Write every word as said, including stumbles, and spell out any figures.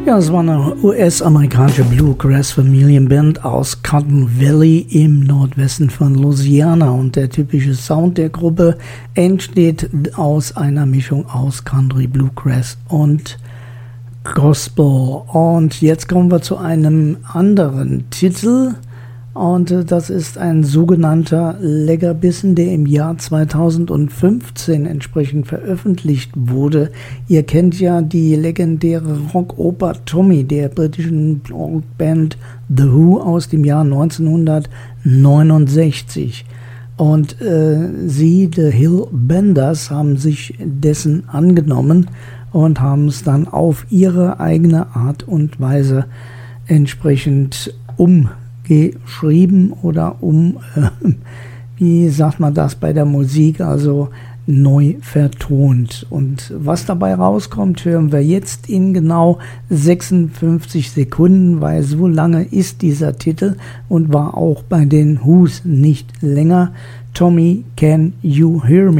Ja, es war eine U S-amerikanische Bluegrass-Familienband aus Cotton Valley im Nordwesten von Louisiana, und der typische Sound der Gruppe entsteht aus einer Mischung aus Country, Bluegrass und Gospel. Und jetzt kommen wir zu einem anderen Titel, und das ist ein sogenannter Leckerbissen, der im Jahr zweitausendfünfzehn entsprechend veröffentlicht wurde. Ihr kennt ja die legendäre Rockoper Tommy der britischen Band The Who aus dem Jahr neunzehnhundertneunundsechzig. Und äh, sie, The Hill Benders, haben sich dessen angenommen und haben es dann auf ihre eigene Art und Weise entsprechend umgesetzt. geschrieben oder um, äh, wie sagt man das bei der Musik, also neu vertont. Und was dabei rauskommt, hören wir jetzt in genau sechsundfünfzig Sekunden, weil so lange ist dieser Titel und war auch bei den Who's nicht länger. Tommy, Can You Hear Me?